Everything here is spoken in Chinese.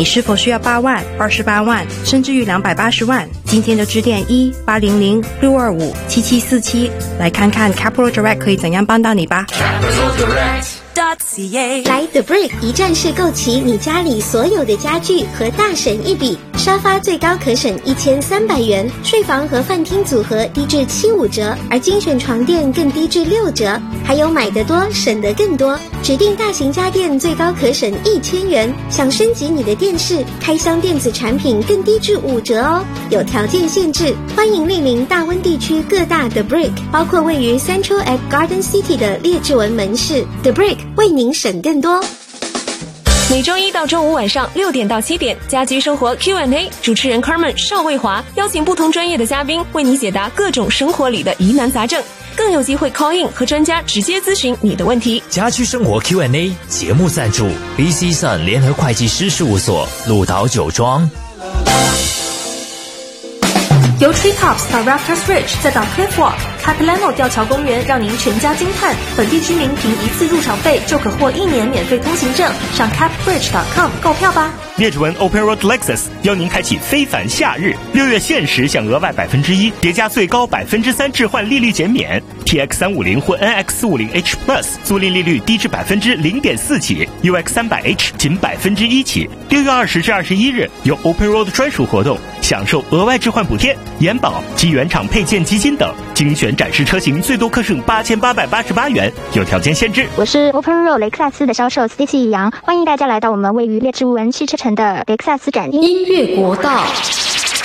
你是否需要8万、28万，甚至于280万？今天就致电1-800-625-7747，来看看 Capital Direct 可以怎样帮到你吧。 来 The Brick 一站式购齐你家里所有的家具和大省一笔，沙发最高可省1300元，睡房和饭厅组合低至75折，而精选床垫更低至6折，还有买得多省得更多，指定大型家电最高可省1000元，想升级你的电视、开箱电子产品更低至5折哦，有条件限制，欢迎莅临大温地区各大 The Brick， 包括位于 Central at Garden City 的列治文门市 The Brick， 为您省更多。 每周一到周五晚上6点到7点，家居生活 Q&A， 主持人 Carmen 邵卫华邀请不同专业的嘉宾为你解答各种生活里的疑难杂症，更有机会 call in 和专家直接咨询你的问题。 家居生活 Q&A 节目赞助 BC Sun 联合会计师事务所，鹿岛酒庄。 由 Treetops 到 Raptors Ridge 再到 Cliffwalk，Capilano 吊桥公园让您全家惊叹，本地居民凭一次入场费就可获1年免费通行证，上 capbridge.com 购票吧。 列治文 Open Road Lexus 邀您开启非凡夏日，6月限时享额外1%，叠加最高3%置换利率减免。TX350 或 NX450H Plus 租赁利率低至0.4%起 ，UX 300H 仅1%起。6月20至21日有 Open Road 专属活动，享受额外置换补贴、延保及原厂配件基金等，精选展示车型最多可省8888元，有条件限制。 我是 Open Road 雷克萨斯的销售 Stacy 杨，欢迎大家来到我们位于列治文汽车城的雷克萨斯展。 音乐国道。